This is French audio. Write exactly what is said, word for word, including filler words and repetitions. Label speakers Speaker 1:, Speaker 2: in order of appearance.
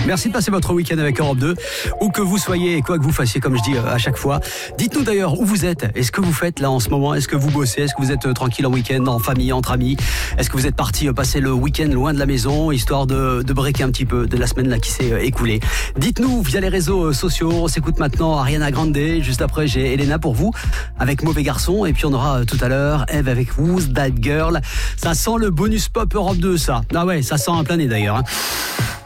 Speaker 1: Merci de passer votre week-end avec Europe deux. Où que vous soyez et quoi que vous fassiez, comme je dis à chaque fois. Dites-nous d'ailleurs où vous êtes. Est-ce que vous faites là en ce moment? Est-ce que vous bossez? Est-ce que vous êtes euh, tranquille en week-end, en famille, entre amis? Est-ce que vous êtes parti euh, passer le week-end loin de la maison, histoire de, de breaker un petit peu de la semaine là qui s'est euh, écoulée? Dites-nous via les réseaux euh, sociaux. On s'écoute maintenant Ariana Grande. Juste après, j'ai Elena pour vous avec Mauvais Garçon. Et puis on aura euh, tout à l'heure Eve avec Who's That Girl. Ça sent le bonus pop Europe deux, ça. Ah ouais, ça sent un plein nez d'ailleurs. Hein.